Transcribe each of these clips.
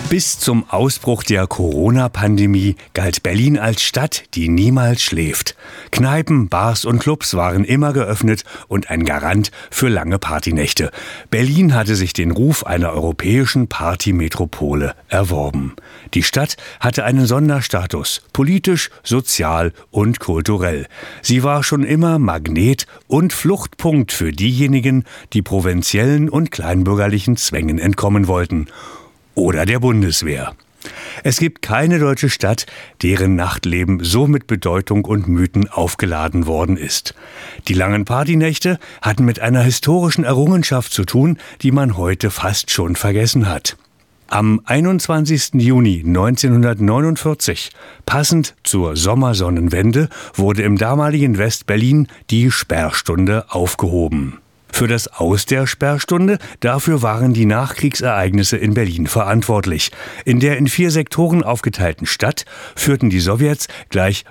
Bis zum Ausbruch der Corona-Pandemie galt Berlin als Stadt, die niemals schläft. Kneipen, Bars und Clubs waren immer geöffnet und ein Garant für lange Partynächte. Berlin hatte sich den Ruf einer europäischen Partymetropole erworben. Die Stadt hatte einen Sonderstatus, politisch, sozial und kulturell. Sie war schon immer Magnet und Fluchtpunkt für diejenigen, die provinziellen und kleinbürgerlichen Zwängen entkommen wollten. Oder der Bundeswehr. Es gibt keine deutsche Stadt, deren Nachtleben so mit Bedeutung und Mythen aufgeladen worden ist. Die langen Partynächte hatten mit einer historischen Errungenschaft zu tun, die man heute fast schon vergessen hat. Am 21. Juni 1949, passend zur Sommersonnenwende, wurde im damaligen West-Berlin die Sperrstunde aufgehoben. Für das Aus der Sperrstunde, dafür waren die Nachkriegsereignisse in Berlin verantwortlich. In der in 4 Sektoren aufgeteilten Stadt führten die Sowjets gleich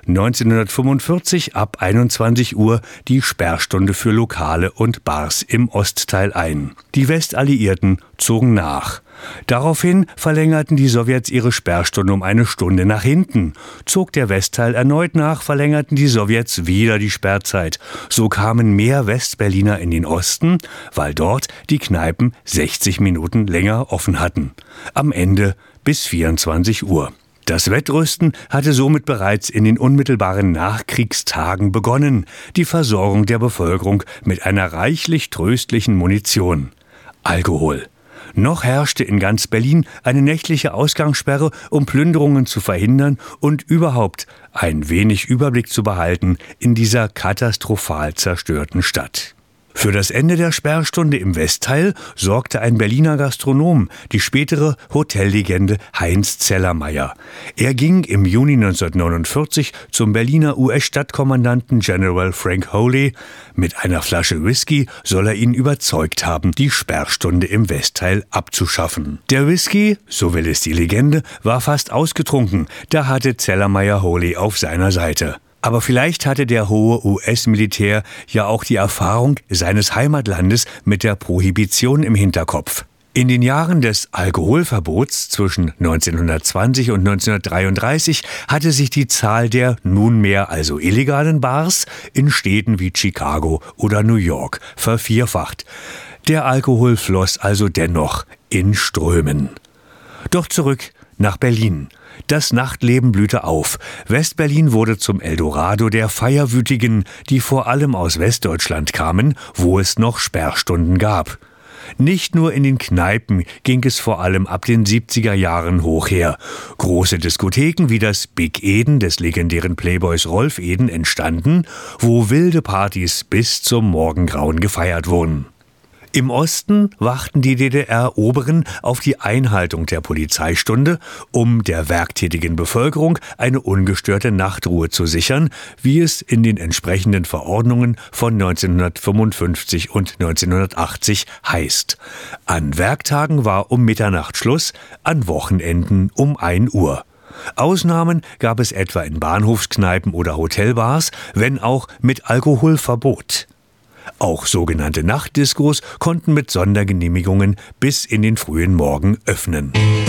1945 ab 21 Uhr die Sperrstunde für Lokale und Bars im Ostteil ein. Die Westalliierten zogen nach. Daraufhin verlängerten die Sowjets ihre Sperrstunde um 1 Stunde nach hinten. Zog der Westteil erneut nach, verlängerten die Sowjets wieder die Sperrzeit. So kamen mehr Westberliner in den Osten, weil dort die Kneipen 60 Minuten länger offen hatten. Am Ende bis 24 Uhr. Das Wettrüsten hatte somit bereits in den unmittelbaren Nachkriegstagen begonnen. Die Versorgung der Bevölkerung mit einer reichlich tröstlichen Munition. Alkohol. Noch herrschte in ganz Berlin eine nächtliche Ausgangssperre, um Plünderungen zu verhindern und überhaupt ein wenig Überblick zu behalten in dieser katastrophal zerstörten Stadt. Für das Ende der Sperrstunde im Westteil sorgte ein Berliner Gastronom, die spätere Hotellegende Heinz Zellermeier. Er ging im Juni 1949 zum Berliner US-Stadtkommandanten General Frank Holey. Mit einer Flasche Whisky soll er ihn überzeugt haben, die Sperrstunde im Westteil abzuschaffen. Der Whisky, so will es die Legende, war fast ausgetrunken. Da hatte Zellermeier Holey auf seiner Seite. Aber vielleicht hatte der hohe US-Militär ja auch die Erfahrung seines Heimatlandes mit der Prohibition im Hinterkopf. In den Jahren des Alkoholverbots zwischen 1920 und 1933 hatte sich die Zahl der nunmehr also illegalen Bars in Städten wie Chicago oder New York vervierfacht. Der Alkohol floss also dennoch in Strömen. Doch zurück nach Berlin. Das Nachtleben blühte auf. Westberlin wurde zum Eldorado der Feierwütigen, die vor allem aus Westdeutschland kamen, wo es noch Sperrstunden gab. Nicht nur in den Kneipen ging es vor allem ab den 70er Jahren hoch her. Große Diskotheken wie das Big Eden des legendären Playboys Rolf Eden entstanden, wo wilde Partys bis zum Morgengrauen gefeiert wurden. Im Osten wachten die DDR-Oberen auf die Einhaltung der Polizeistunde, um der werktätigen Bevölkerung eine ungestörte Nachtruhe zu sichern, wie es in den entsprechenden Verordnungen von 1955 und 1980 heißt. An Werktagen war um Mitternacht Schluss, an Wochenenden um 1 Uhr. Ausnahmen gab es etwa in Bahnhofskneipen oder Hotelbars, wenn auch mit Alkoholverbot. Auch sogenannte Nachtdiskos konnten mit Sondergenehmigungen bis in den frühen Morgen öffnen.